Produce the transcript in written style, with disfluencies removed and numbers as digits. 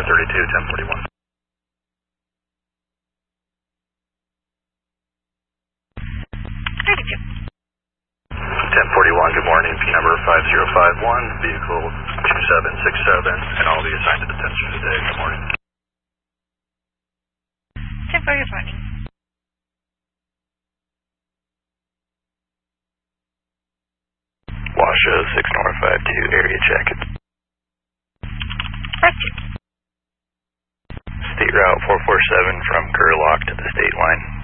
32, 1041. Good morning, P number 5051, vehicle 2767, and I'll be assigned to detention today. Good morning. 10-4, good morning. Washoe 6 North 52, area check. 52. State route 447 from Curlock to the state line.